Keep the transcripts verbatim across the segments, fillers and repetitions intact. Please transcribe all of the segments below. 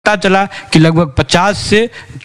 पता चला कि लगभग पचास से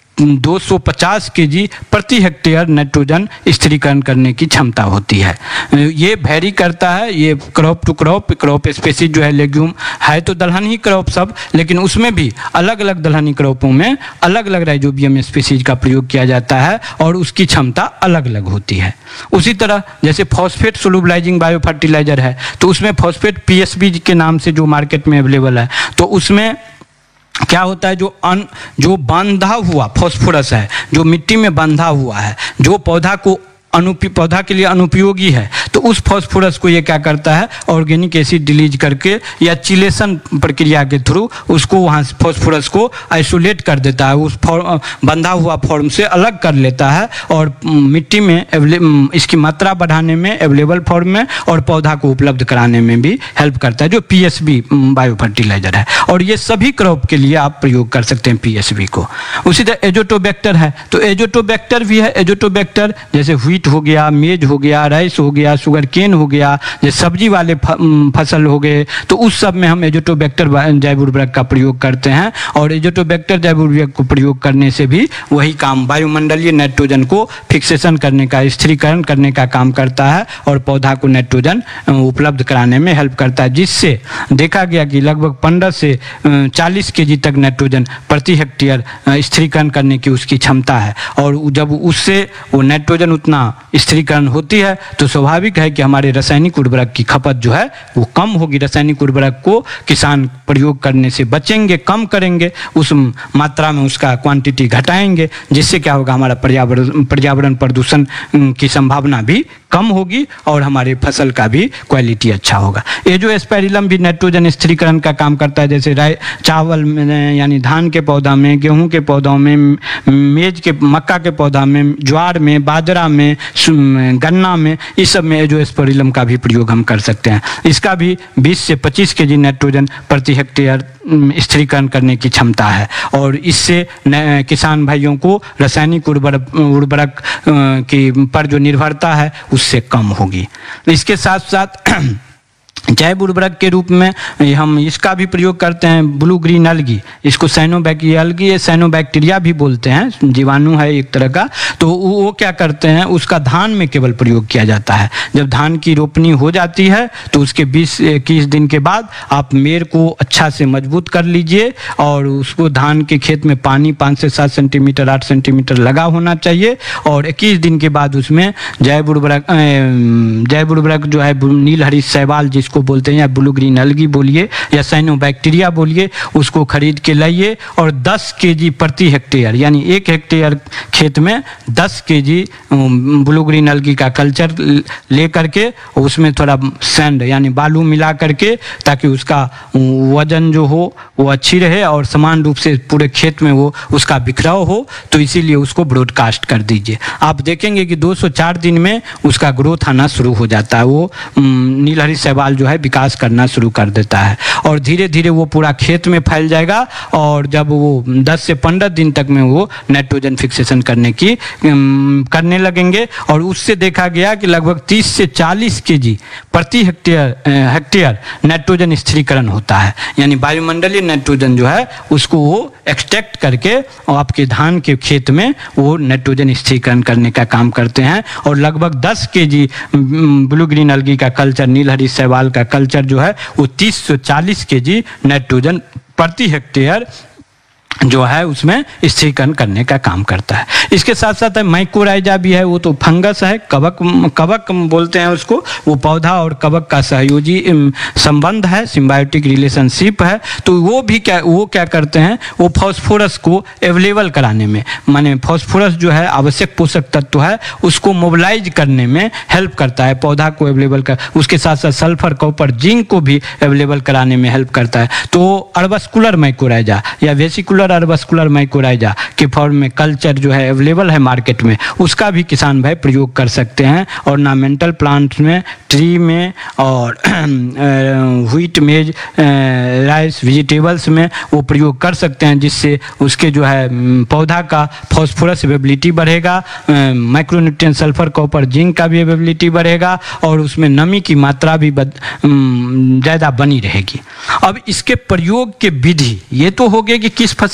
दो सौ पचास केजी प्रति हेक्टेयर नाइट्रोजन स्थिरीकरण करने की क्षमता होती है। ये वेरी करता है, ये crop to crop, crop species जो है लेग्यूम है तो दलहन ही क्रॉप सब, लेकिन उसमें भी अलग अलग दलहनी क्रॉपों में अलग अलग राइजोबियम स्पेसीज का प्रयोग किया जाता है और उसकी क्षमता अलग अलग होती है। उसी तरह जैसे फॉस्फेट सोलुबलाइजिंग बायो फर्टिलाइजर है तो उसमें फॉस्फेट पीएसबी के नाम से जो मार्केट में अवेलेबल है, तो उसमें क्या होता है, जो अन जो बांधा हुआ फॉस्फोरस है, जो मिट्टी में बांधा हुआ है, जो पौधा को अनुपी पौधा के लिए अनुपयोगी है, तो उस फॉस्फोरस को ये क्या करता है, ऑर्गेनिक एसिड रिलीज करके या चिलेशन प्रक्रिया के थ्रू उसको वहाँ से फॉस्फोरस को आइसोलेट कर देता है, उस बंधा हुआ फॉर्म से अलग कर लेता है और मिट्टी में इसकी मात्रा बढ़ाने में, अवेलेबल फॉर्म में और पौधा को उपलब्ध कराने में भी हेल्प करता है, जो पीएसबी बायो फर्टिलाइजर है। और ये सभी क्रॉप के लिए आप प्रयोग कर सकते हैं पीएसबी को। उसी तरह एजोटोबैक्टर है तो एजोटोबैक्टर भी है। एजोटोबैक्टर जैसे व्हीट हो गया, मेज हो गया, राइस हो गया, शुगर केन हो गया, जैसे सब्जी वाले फसल हो गए, तो उस सब में हम एजोटोबैक्टर जैव उर्वरक का प्रयोग करते हैं। और एजोटोबैक्टर जैव उर्वरक को प्रयोग करने से भी वही काम वायुमंडलीय नाइट्रोजन को फिक्सेशन करने का, स्थिरीकरण करने का काम करता है और पौधा को नाइट्रोजन उपलब्ध कराने में हेल्प करता है, जिससे देखा गया कि लगभग पंद्रह से चालीस केजी तक नाइट्रोजन प्रति हेक्टेयर स्थिरीकरण करने की उसकी क्षमता है। और जब उससे वो नाइट्रोजन उतना स्थिरीकरण होती है तो स्वाभाविक है कि हमारे रासायनिक उर्वरक की खपत जो है वो कम होगी। रासायनिक उर्वरक को किसान प्रयोग करने से बचेंगे, कम करेंगे, उस मात्रा में उसका क्वांटिटी घटाएंगे, जिससे क्या होगा, हमारा पर्यावरण पर्यावरण प्रदूषण की संभावना भी कम होगी और हमारे फसल का भी क्वालिटी अच्छा होगा। एजोस्पेरिलम भी नाइट्रोजन स्थिरीकरण का काम करता है, जैसे राई चावल में यानी धान के पौधा में, गेहूं के पौधों में, मेज के मक्का के पौधा में, ज्वार में, बाजरा में, गन्ना में, इस सब में एजोस्पेरिलम का भी प्रयोग हम कर सकते हैं। इसका भी बीस से पच्चीस केजी नाइट्रोजन प्रति हेक्टेयर स्थिरीकरण करने की क्षमता है और इससे किसान भाइयों को रासायनिक उर्वरक उर्वरक की पर जो निर्भरता है उससे कम होगी। इसके साथ साथ जैव उर्वरक के रूप में हम इसका भी प्रयोग करते हैं, ब्लू ग्रीन अलगी, इसको साइनोबैक्टीरिया अलगी या साइनोबैक्टीरिया भी बोलते हैं, जीवाणु है एक तरह का। तो वो क्या करते हैं, उसका धान में केवल प्रयोग किया जाता है। जब धान की रोपनी हो जाती है तो उसके बीस इक्कीस दिन के बाद आप मेड़ को अच्छा से मजबूत कर लीजिए और उसको धान के खेत में पानी पाँच से सात सेंटीमीटर आठ सेंटीमीटर लगा होना चाहिए और इक्कीस दिन के बाद उसमें जैव उर्वरक जैव उर्वरक जो है नील हरी शैवाल जिसको को बोलते हैं, या ब्लू ग्रीन अलगी बोलिए या साइनोबैक्टीरिया बोलिए, उसको खरीद के लाइए और दस केजी प्रति हेक्टेयर यानी एक हेक्टेयर खेत में दस केजी ब्लू ग्रीन अलगी का कल्चर ले करके उसमें थोड़ा सैंड यानी बालू मिला करके, ताकि उसका वजन जो हो वो अच्छी रहे और समान रूप से पूरे खेत में वो उसका बिखराव हो, तो इसीलिए उसको ब्रॉडकास्ट कर दीजिए। आप देखेंगे कि दो सौ चार दिन में उसका ग्रोथ आना शुरू हो जाता है, वो नील हरी शैवाल जो है विकास करना शुरू कर देता है और धीरे धीरे वो पूरा खेत में फैल जाएगा और जब वो दस से पंद्रह दिन तक में वो नाइट्रोजन फिक्सेशन करने की करने लगेंगे और उससे देखा गया कि लगभग तीस से चालीस केजी प्रति हेक्टेयर हेक्टेयर नाइट्रोजन स्थिरीकरण होता है, यानी वायुमंडलीय नाइट्रोजन जो है उसको वो एक्सट्रैक्ट करके और आपके धान के खेत में वो नाइट्रोजन स्थिरीकरण करने का काम करते हैं और लगभग दस केजी ब्लू ग्रीन अलगी का कल्चर, नील हरी शैवाल का कल्चर जो है वो तीस से चालीस केजी नाइट्रोजन प्रति हेक्टेयर जो है उसमें स्थिरीकरण करने का काम करता है। इसके साथ साथ माइकोराइजा भी है, वो तो फंगस है, कवक कवक बोलते हैं उसको, वो पौधा और कवक का सहयोगी संबंध है, सिम्बायोटिक रिलेशनशिप है। तो वो भी क्या वो क्या करते हैं, वो फास्फोरस को अवेलेबल कराने में, माने फास्फोरस जो है आवश्यक पोषक तत्व है उसको मोबिलाइज करने में हेल्प करता है, पौधा को अवेलेबल कर, उसके साथ साथ सल्फर कॉपर जिंक को भी अवेलेबल कराने में हेल्प करता है। तो अर्बस्कुलर माइकोराइजा या वेसिकुलर सुपर अर्बस्कुलर माइकोराइजा के फॉर्म में कल्चर जो है अवेलेबल है मार्केट में, उसका भी किसान भाई प्रयोग कर सकते हैं। ऑर्नामेंटल प्लांट्स में, ट्री में और व्हीट मेज राइस वेजिटेबल्स में वो प्रयोग कर सकते हैं, जिससे उसके जो है पौधा का फॉस्फोरस अवेबिलिटी बढ़ेगा, माइक्रोन्यूट्रिएंट सल्फर कॉपर जिंक का भी अवेबिलिटी बढ़ेगा और उसमें नमी की मात्रा भी ज़्यादा बनी रहेगी। अब इसके प्रयोग के विधि, ये तो हो गया कि किस फसल